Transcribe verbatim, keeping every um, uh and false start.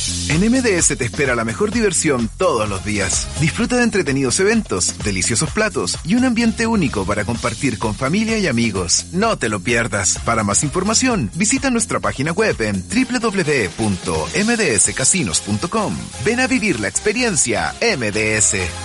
En M D S te espera la mejor diversión todos los días. Disfruta de entretenidos eventos, deliciosos platos y un ambiente único para compartir con familia y amigos. No te lo pierdas. Para más información, visita nuestra página web en doble u doble u doble u punto m d s casinos punto com. Ven a vivir la experiencia M D S.